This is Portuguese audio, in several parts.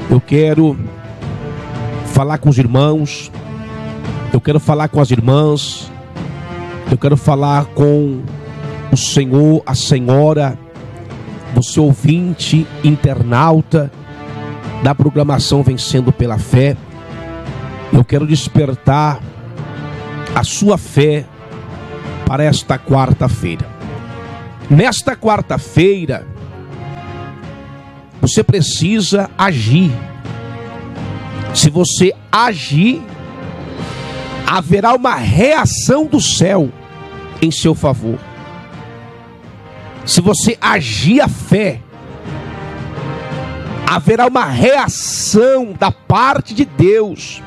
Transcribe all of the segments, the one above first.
Eu quero falar com os irmãos, eu quero falar com as irmãs, eu quero falar com o senhor, a senhora, você ouvinte, internauta da programação Vencendo pela Fé. Eu quero despertar a sua fé para esta quarta-feira. Nesta quarta-feira, você precisa agir. Se você agir, haverá uma reação do céu em seu favor. Se você agir a fé, haverá uma reação da parte de Deus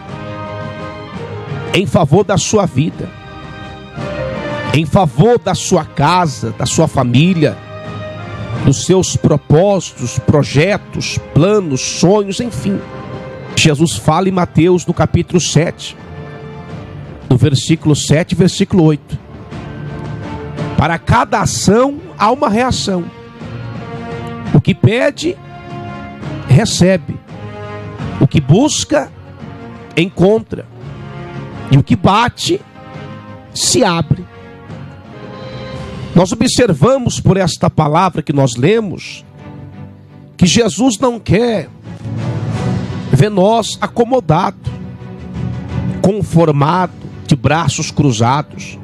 em favor da sua vida, em favor da sua casa, da sua família, dos seus propósitos, projetos, planos, sonhos, enfim. Jesus fala em Mateus no capítulo 7, no versículo 7 e versículo 8. Para cada ação há uma reação. O que pede, recebe. O que busca, encontra. E o que bate, se abre. Nós observamos por esta palavra que nós lemos, que Jesus não quer ver nós acomodados, conformados, de braços cruzados.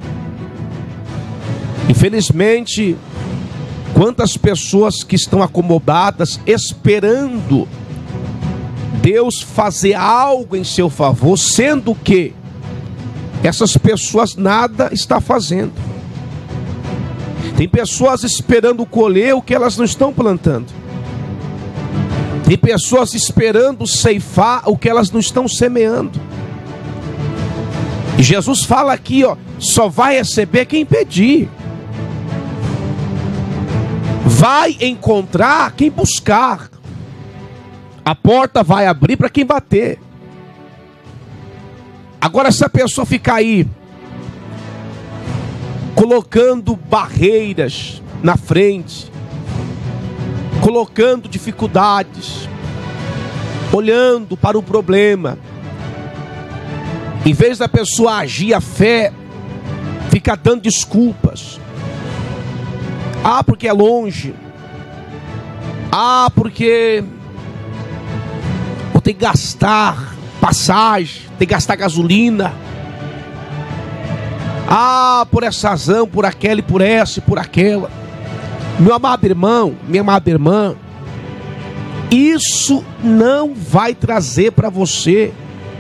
Infelizmente, quantas pessoas que estão acomodadas, esperando Deus fazer algo em seu favor, sendo que essas pessoas nada estão fazendo. Tem pessoas esperando colher o que elas não estão plantando. Tem pessoas esperando ceifar o que elas não estão semeando. E Jesus fala aqui, só vai receber quem pedir. Vai encontrar quem buscar. A porta vai abrir para quem bater. Agora, se a pessoa ficar aí colocando barreiras na frente, colocando dificuldades, olhando para o problema, em vez da pessoa agir a fé, fica dando desculpas. Ah, porque é longe. Ah, porque vou ter que gastar passagem, tem que gastar gasolina. Ah, por essa razão, por aquela e por essa e por aquela. Meu amado irmão, minha amada irmã, isso não vai trazer para você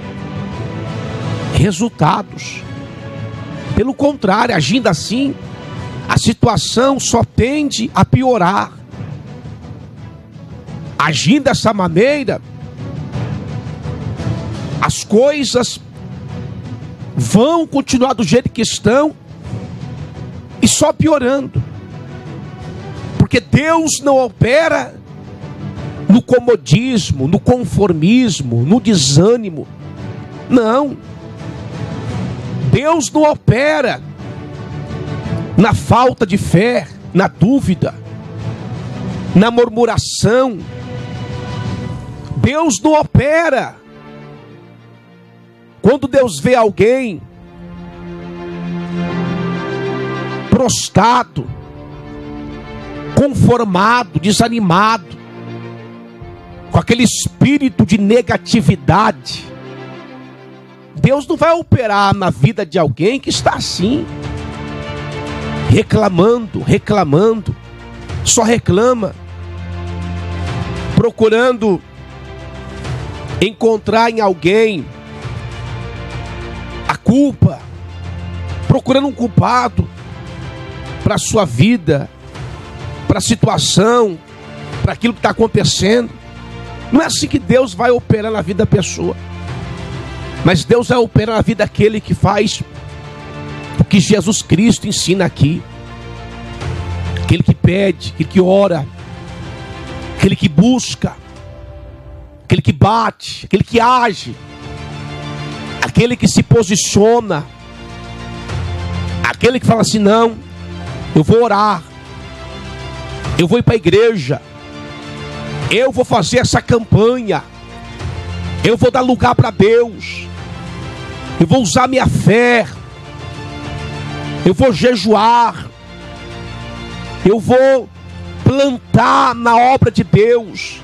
resultados. Pelo contrário, agindo assim, a situação só tende a piorar. Agindo dessa maneira, as coisas vão continuar do jeito que estão e só piorando. Porque Deus não opera no comodismo, no conformismo, no desânimo. Não. Deus não opera na falta de fé, na dúvida, na murmuração. Deus não opera quando Deus vê alguém prostrado, conformado, desanimado, com aquele espírito de negatividade. Deus não vai operar na vida de alguém que está assim, reclamando, só reclama, procurando encontrar em alguém a culpa, procurando um culpado para a sua vida, para a situação, para aquilo que está acontecendo. Não é assim que Deus vai operar na vida da pessoa. Mas Deus vai operar na vida daquele que faz o que Jesus Cristo ensina aqui. Aquele que pede, aquele que ora, aquele que busca, aquele que bate, aquele que age, aquele que se posiciona, aquele que fala assim: não, eu vou orar, eu vou ir para a igreja, Eu vou fazer essa campanha. Eu vou dar lugar para Deus. Eu vou usar minha fé. Eu vou jejuar. Eu vou plantar na obra de Deus.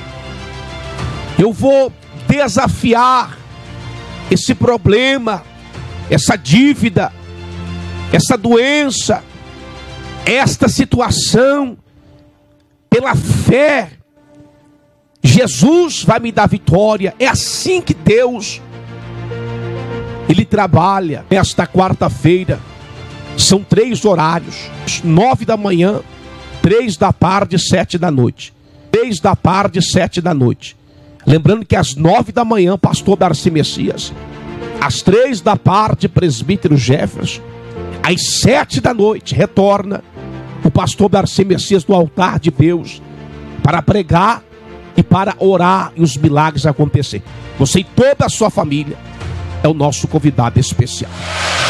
Eu vou desafiar esse problema, essa dívida, essa doença, esta situação. Pela fé, Jesus vai me dar vitória. É assim que Deus, Ele trabalha. Esta quarta-feira, são 3 horários: 9 da manhã, 3 da tarde, 7 da noite. 3 da tarde, 7 da noite. Lembrando que às 9 da manhã, pastor Darcy Messias. Às 3 da tarde, presbítero Jefferson. Às 7 da noite, retorna o pastor Darcy Messias do altar de Deus para pregar e para orar e os milagres acontecer. Você e toda a sua família é o nosso convidado especial.